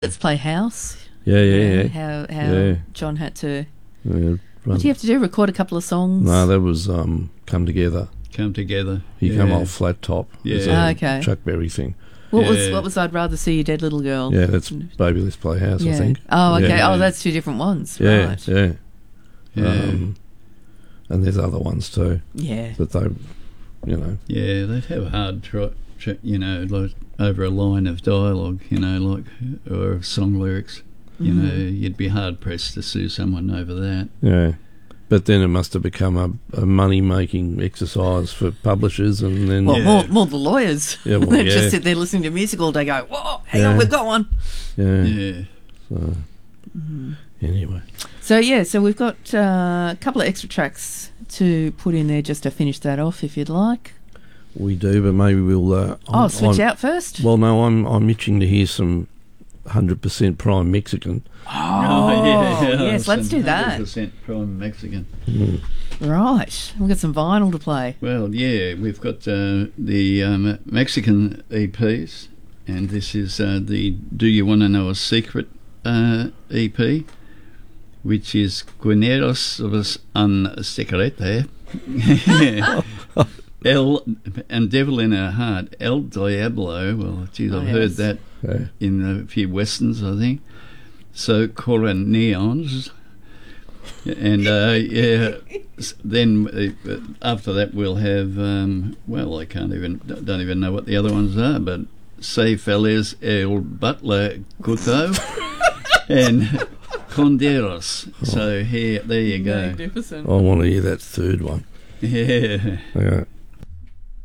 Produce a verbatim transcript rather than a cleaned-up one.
Let's Play House. Yeah, yeah, yeah. How how Yeah. John had to. Yeah, What do you have to do? Record a couple of songs? No, that was um, Come Together. Come Together. He yeah. come off Flat Top. Yeah. It's a Ah, okay. Chuck Berry thing. What was Yeah. what was I'd Rather See You Dead Little Girl? Yeah, that's Baby Let's Play House, Yeah. I think. Oh, okay. Yeah. Oh, that's two different ones. Yeah, Right. yeah. Yeah. Um, and there's other ones too Yeah. that they, you know. Yeah, they'd have a hard try, try, you know, like over a line of dialogue, you know, like, or song lyrics. You Mhm. know, you'd be hard pressed to sue someone over that. Yeah. But then it must have become a, a money-making exercise for publishers, and then... Well, Yeah. more more the lawyers. Yeah, well, they yeah. just sit there listening to music all day, go, "Whoa, hang Yeah. on, we've got one." yeah. Yeah. So, Mm-hmm. anyway. So yeah, so we've got uh, a couple of extra tracks to put in there just to finish that off, if you'd like. We do, but maybe we'll... Uh, Oh, I'm- switch I'm- out first. Well, no, I'm I'm itching to hear some one hundred percent prime Mexican. Oh, yes, let's do that. one hundred percent prime Mexican. Mm. Right, we've got some vinyl to play. Well, yeah, we've got uh, the um, Mexican E Ps, and this is uh, the Do You Want to Know a Secret uh, E P, which is Cuneros un Secrete. El and Devil in Her Heart, El Diablo. Well, geez, I've Oh, heard yes. that Yeah. in a few westerns, I think. So Coroneons, and uh, yeah. s- Then uh, after that we'll have um, well, I can't even don't even know what the other ones are, but Say Feliz El Butler Guto and Conderos. So here, there you go. Magnificent. I want to hear that third one. Yeah. Yeah.